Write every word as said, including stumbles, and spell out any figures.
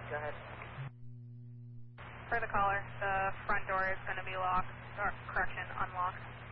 Go ahead. For the caller, the front door is going to be locked, or correction, unlocked.